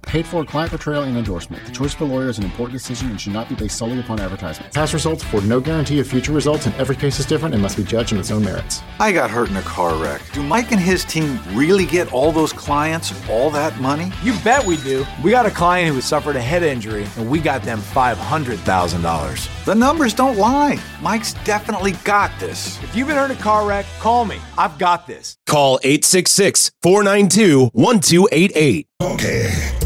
Paid for client portrayal and endorsement. The choice of a lawyer is an important decision and should not be based solely upon advertisement. Past results afford no guarantee of future results, and every case is different and must be judged on its own merits. I got hurt in a car wreck. Do Mike and his team really get all those clients all that money? You bet we do. We got a client who has suffered a head injury, and we got them $500,000. The numbers don't lie. Mike's definitely got this. If you've been hurt in a car wreck, call me. I've got this. Call 866-492-1288. Okay.